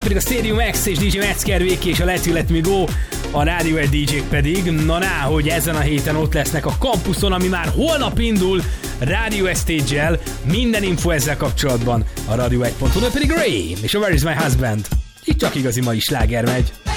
pedig a Stadium X és DJ Metzger Véki és a Let's Let Me Go, a Radio 1 DJ-k pedig, hogy ezen a héten ott lesznek a kampuszon, ami már holnap indul Radio Stage-el, minden info ezzel kapcsolatban a radio1.hu, pedig Ray és a Where Is My Husband. Itt csak igazi mai sláger megy.